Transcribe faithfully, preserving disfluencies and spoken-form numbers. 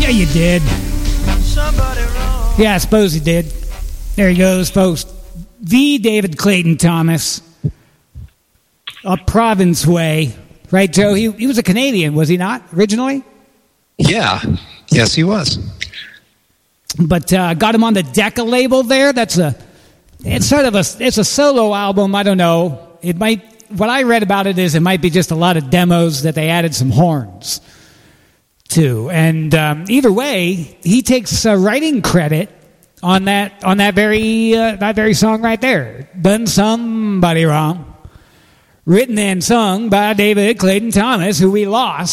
Yeah, you did. Yeah, I suppose you did. There he goes, folks. The David Clayton Thomas. Up Province Way. Right, Joe? He, he was a Canadian, was he not, originally? Yeah. Yes, he was. But uh, got him on the Decca label there. That's a... It's sort of a... It's a solo album. I don't know. It might... What I read about it is it might be just a lot of demos that they added some horns to. And um, either way, he takes uh, writing credit on that on that very uh, that very song right there. Done Somebody Wrong. Written and sung by David Clayton Thomas, who we lost